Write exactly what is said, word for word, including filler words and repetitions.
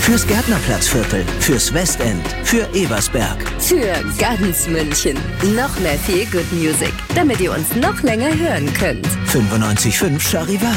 Fürs Gärtnerplatzviertel, fürs Westend, für Ebersberg. Für ganz München. Noch mehr Feel Good Music, damit ihr uns noch länger hören könnt. fünfundneunzig Komma fünf Charivari.